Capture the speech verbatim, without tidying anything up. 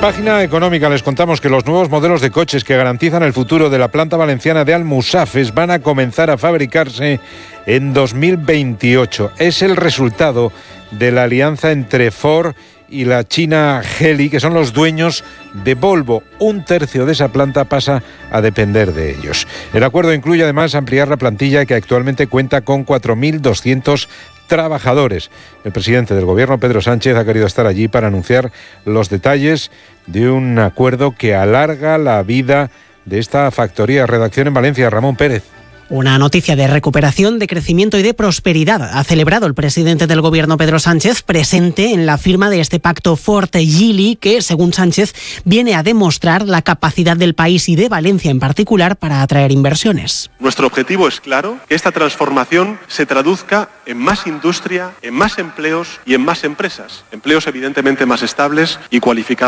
Página económica les contamos que los nuevos modelos de coches que garantizan el futuro de la planta valenciana de Almusafes van a comenzar a fabricarse en dos mil veintiocho. Es el resultado de la alianza entre Ford y la china Geely, que son los dueños de Volvo. Un tercio de esa planta pasa a depender de ellos. El acuerdo incluye además ampliar la plantilla, que actualmente cuenta con cuatro mil doscientos trabajadores. El presidente del gobierno, Pedro Sánchez, ha querido estar allí para anunciar los detalles de un acuerdo que alarga la vida de esta factoría. Redacción en Valencia, Ramón Pérez. Una noticia de recuperación, de crecimiento y de prosperidad ha celebrado el presidente del gobierno, Pedro Sánchez, presente en la firma de este pacto Ford-Geely, que, según Sánchez, viene a demostrar la capacidad del país y de Valencia en particular para atraer inversiones. Nuestro objetivo es claro: que esta transformación se traduzca en más industria, en más empleos y en más empresas. Empleos evidentemente más estables y cualificados.